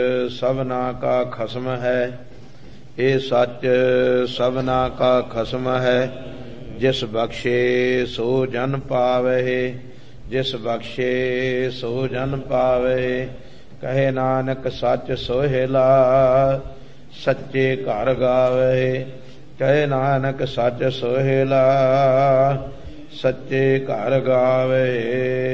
ਸਭਨਾ ਕਾ ਖਸਮ ਹੈ, ਇਹ ਸੱਚ ਸਭਨਾ ਕਾ ਖਸਮ ਹੈ। ਜਿਸ ਬਖਸ਼ੇ ਸੋ ਜਨ ਪਾਵਹਿ, ਜਿਸ ਬਖਸ਼ੇ ਸੋ ਜਨ ਪਾਵਹਿ। ਕਹੇ ਨਾਨਕ ਸੱਚ ਸੋਹਿਲਾ, ਸੱਚੇ ਘਰ ਗਾਵਹਿ। ਕਹੇ ਨਾਨਕ ਸੱਚ ਸੋਹਿਲਾ, ਸੱਚੇ ਘਰ ਗਾਵਹਿ।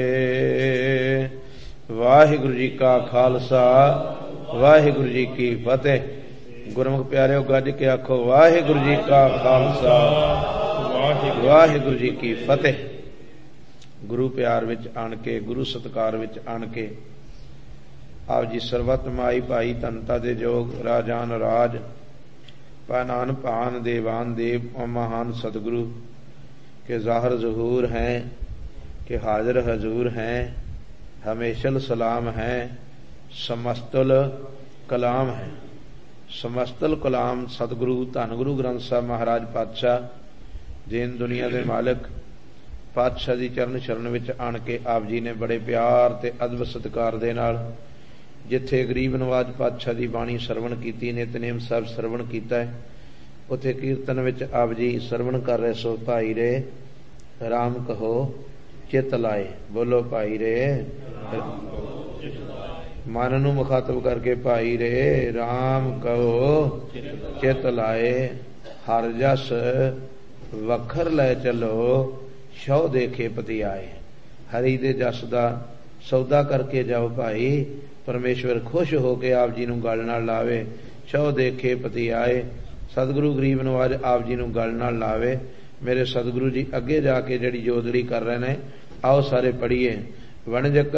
ਵਾਹਿਗੁਰੂ ਜੀ ਕਾ ਖਾਲਸਾ, ਵਾਹਿਗੁਰੂ ਜੀ ਕੀ ਫਤਿਹ। ਗੁਰਮੁਖ ਪਿਆਰਿਓ, ਗੱਜ ਕੇ ਆਖੋ ਵਾਹਿਗੁਰੂ ਜੀ ਕਾ ਖਾਲਸਾ, ਵਾਹਿਗੁਰੂ ਜੀ ਕੀ ਫਤਿਹ। ਗੁਰੂ ਪਿਆਰ ਵਿੱਚ ਆਣ ਕੇ, ਗੁਰੂ ਸਤਿਕਾਰ ਵਿੱਚ ਆਣ ਕੇ ਆਪ ਜੀ ਸਰਬਤ ਮਾਈ ਭਾਈ ਧਨਤਾ ਦੇ ਜੋਗ ਰਾਜਾਨ ਰਾਜ ਪਾਨਾਨ ਭਾਨ ਦੇਵਾਨ ਦੇव महान सदगुरु के ज़ाहिर ज़हूर हैं, के हाजिर हजूर हैं, हमेशल सलाम हैं, समस्तुल कलाम है। समस्तुल कलाम सतगुरु धन गुरु ग्रंथ साहब महाराज पातशाह दीन दुनिया के मालिक पातशाह दी चरण शरण विच आण के आप जी ने बड़े प्यार ते अदब सत्कार दे नाल जिथे गरीब नवाज पातशाह की बाणी सरवण की, नितनेम साहब सरवण किया है, उथे कीर्तन विच आप जी सरवण कर रहे सो भाई रे राम कहो चित लाए। बोलो भाई रे, मन नूं मुखातब करके भाई रे राम कहो चित लाए। हर जस वखर लै चलो, शौ देखे पति आए। हरि दे जस दा सौदा करके जाओ भाई, परमेश्वर खुश होके आप जी नूं गल नाल लावे। शौ देखे पति आए। सतगुरु गरीब नवाज आप जी नूं गल नाल लावे। मेरे सतगुरु जी अगे जाके जिहड़ी जोदड़ी कर रहे ने, आओ सारे पढ़िए। वणजक